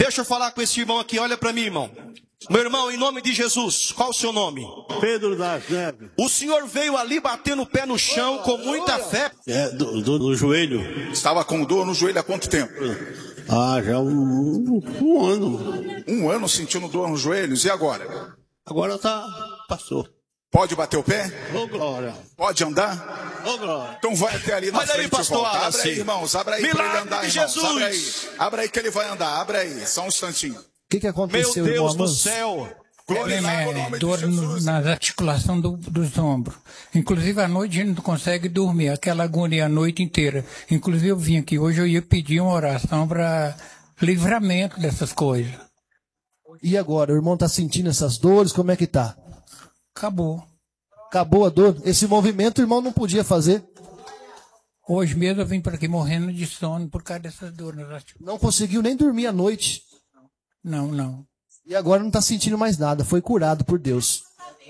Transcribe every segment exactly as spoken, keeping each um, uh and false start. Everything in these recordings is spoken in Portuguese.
Deixa eu falar com esse irmão aqui, olha para mim, irmão. Meu irmão, em nome de Jesus, qual o seu nome? Pedro das Neves. O senhor veio ali batendo o pé no chão com muita fé. É, do, do, do joelho. Estava com dor no joelho há quanto tempo? Ah, já um, um ano. Um ano sentindo dor nos joelhos, e agora? Agora tá, passou. Pode bater o pé? Ô, glória. Pode andar? Ô, glória. Então vai até ali na Olha aí, frente pastor e volta. Abre Wallace. aí, irmãos, abre aí para Milagre ele andar, de irmãos. Jesus. Abre aí. Abre aí que ele vai andar, abre aí, só um instantinho. O que, que aconteceu, Meu Deus irmão do Amanso? céu. Glorificar o nome de dor no, Jesus. nas articulações do, dos ombros. Inclusive, à noite a gente não consegue dormir, aquela agonia a noite inteira. Inclusive, eu vim aqui hoje, eu ia pedir uma oração para livramento dessas coisas. E agora? O irmão tá sentindo essas dores? Como é que tá? Acabou. Acabou a dor? Esse movimento o irmão não podia fazer? Hoje mesmo eu vim para aqui morrendo de sono por causa dessas dores nas articulações. Não conseguiu nem dormir à noite. Não, não. E agora não tá sentindo mais nada. Foi curado por Deus.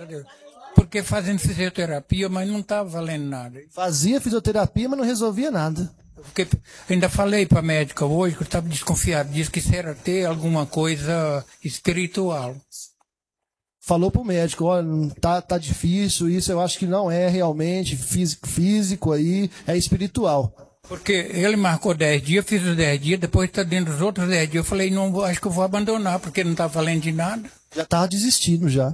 Porque fazendo fisioterapia, mas não estava valendo nada. Fazia fisioterapia, mas não resolvia nada. Porque ainda falei para a médica hoje que eu estava desconfiado. Disse que isso era ter alguma coisa espiritual. Falou pro médico, olha, tá, tá difícil, isso eu acho que não é realmente físico, físico aí, é espiritual. Porque ele marcou dez dias, fiz os dez dias, depois está dentro dos outros dez dias. Eu falei, não, vou, acho que eu vou abandonar, porque não está valendo de nada. Já tava desistindo já.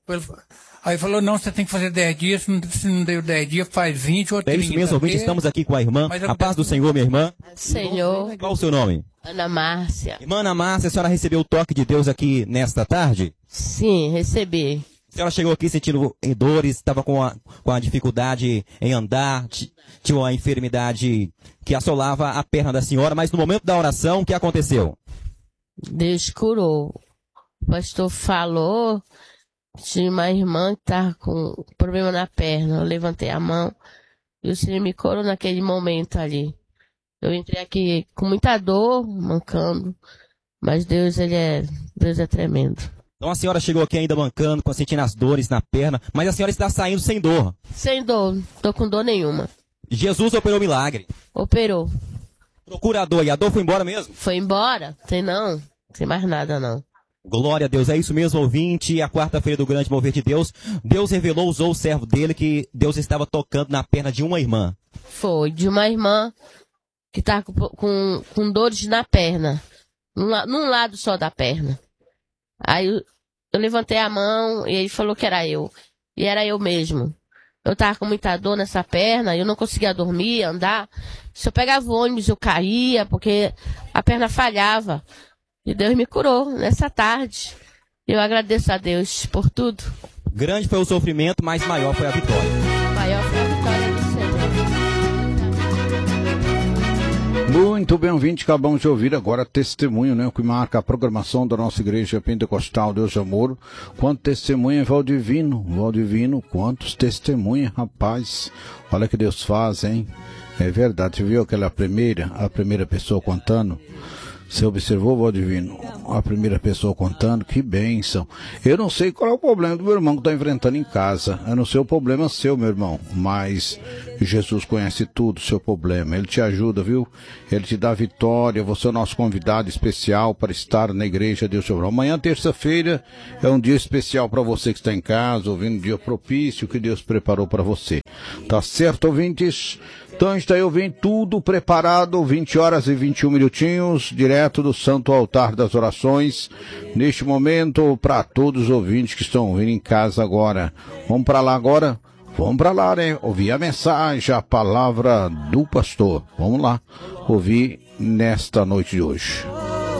Aí falou, não, você tem que fazer dez dias, se não, se não deu dez dias, faz vinte ou trinta. É isso mesmo, ouvinte, estamos aqui com a irmã. A paz do Senhor, minha irmã. Senhor. Qual o seu nome? Ana Márcia. Irmã Ana Márcia, a senhora recebeu o toque de Deus aqui nesta tarde? Sim, recebi. A senhora chegou aqui sentindo dores, estava com a, com a dificuldade em andar, tinha uma enfermidade que assolava a perna da senhora, mas no momento da oração, o que aconteceu? Deus curou. O pastor falou, tinha uma irmã que estava com problema na perna. Eu levantei a mão e o Senhor me curou naquele momento ali. Eu entrei aqui com muita dor, mancando, mas Deus, ele é, Deus é tremendo. Então a senhora chegou aqui ainda mancando, sentindo as dores na perna, mas a senhora está saindo sem dor. Sem dor, não tô com dor nenhuma. Jesus operou milagre. Operou. Procura a dor, e a dor foi embora mesmo? Foi embora? Tem não, tem mais nada não. Glória a Deus, é isso mesmo, ouvinte. A quarta-feira do grande mover de Deus, Deus revelou, usou o servo dele, que Deus estava tocando na perna de uma irmã. Foi, de uma irmã que estava com, com, com dores na perna, num, num lado só da perna. Aí eu, eu levantei a mão e ele falou que era eu. E era eu mesmo. Eu estava com muita dor nessa perna, eu não conseguia dormir, andar. Se eu pegava o ônibus, eu caía, porque a perna falhava. E Deus me curou nessa tarde. Eu agradeço a Deus por tudo. Grande foi o sofrimento, mas maior foi a vitória. Maior foi a vitória do Senhor. Muito bem, ouvinte, acabamos de ouvir agora testemunho, né, o que marca a programação da nossa igreja pentecostal Deus de Amor. Quanto testemunho, Valdivino, Valdivino, quantos testemunhos, rapaz, olha que Deus faz, hein, é verdade, você viu aquela primeira, a primeira pessoa contando? Você observou, Valdivino? A primeira pessoa contando, que bênção. Eu não sei qual é o problema do meu irmão que está enfrentando em casa. Eu não sei o problema seu, meu irmão. Mas Jesus conhece tudo, o seu problema. Ele te ajuda, viu? Ele te dá vitória. Você é o nosso convidado especial para estar na igreja Deus Sobre. Amanhã, terça-feira, é um dia especial para você que está em casa, ouvindo um dia propício que Deus preparou para você. Tá certo, ouvintes? Então está aí ouvindo tudo preparado, vinte horas e vinte e um minutinhos, direto do Santo Altar das Orações, neste momento, para todos os ouvintes que estão ouvindo em casa agora. Vamos para lá agora? Vamos para lá, né? Ouvir a mensagem, a palavra do pastor. Vamos lá, ouvir nesta noite de hoje.